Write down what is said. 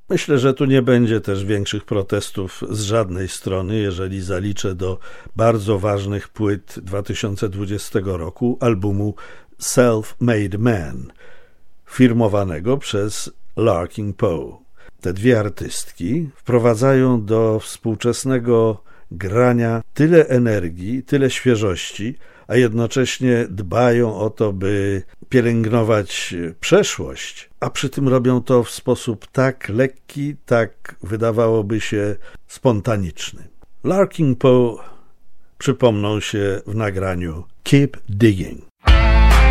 Myślę, że tu nie będzie też większych protestów z żadnej strony, jeżeli zaliczę do bardzo ważnych płyt 2020 roku albumu Self-Made Man, firmowanego przez Larkin Poe. Te dwie artystki wprowadzają do współczesnego grania tyle energii, tyle świeżości, a jednocześnie dbają o to, by pielęgnować przeszłość, a przy tym robią to w sposób tak lekki, tak wydawałoby się spontaniczny. Larkin Poe przypomną się w nagraniu Keep Digging.